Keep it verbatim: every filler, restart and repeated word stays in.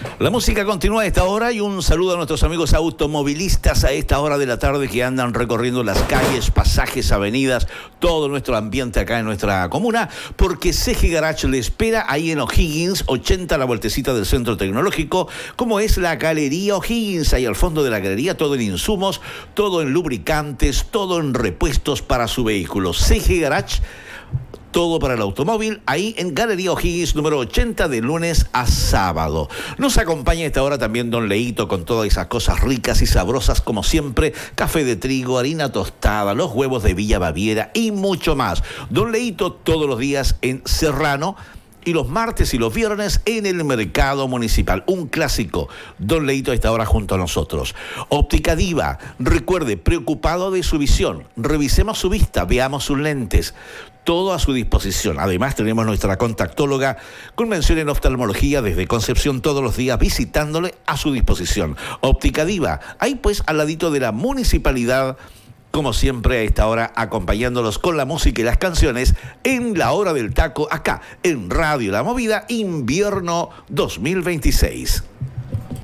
La música continúa a esta hora y un saludo a nuestros amigos automovilistas a esta hora de la tarde que andan recorriendo las calles, pasajes, avenidas, todo nuestro ambiente acá en nuestra comuna, porque C G Garage le espera ahí en O'Higgins, ochenta, la vueltecita del Centro Tecnológico, como es la Galería O'Higgins, ahí al fondo de la galería, todo en insumos, todo en lubricantes, todo en repuestos para su vehículo. C G Garage, todo para el automóvil, ahí en Galería O'Higgins, número ochenta, de lunes a sábado. Nos acompaña a esta hora también don Leito con todas esas cosas ricas y sabrosas como siempre, café de trigo, harina tostada, los huevos de Villa Baviera y mucho más. Don Leito todos los días en Serrano y los martes y los viernes en el Mercado Municipal. Un clásico. Don Leito a esta hora junto a nosotros. Óptica Diva. Recuerde, preocupado de su visión. Revisemos su vista, veamos sus lentes. Todo a su disposición. Además, tenemos nuestra contactóloga con mención en oftalmología desde Concepción todos los días visitándole a su disposición. Óptica Diva. Ahí pues al ladito de la municipalidad, como siempre a esta hora, acompañándolos con la música y las canciones en la hora del taco, acá en Radio La Movida, invierno dos mil veintiséis.